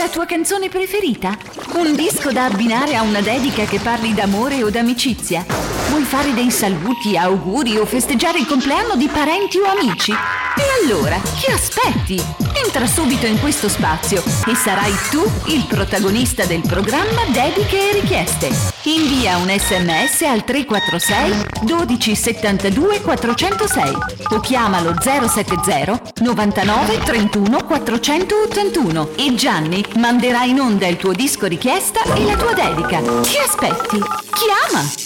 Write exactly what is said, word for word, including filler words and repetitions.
la tua canzone preferita? Un disco da abbinare a una dedica che parli d'amore o d'amicizia? Vuoi fare dei saluti, auguri o festeggiare il compleanno di parenti o amici? E allora, che aspetti? Entra subito in questo spazio e sarai tu il protagonista del programma Dediche e Richieste. Invia un sms al tre quattro sei dodici settantadue quattrocentosei o chiamalo zero sette zero novantanove trentuno quattrocentottantuno e Gianni manderà in onda il tuo disco richiesta e la tua dedica. Che aspetti? Chiama!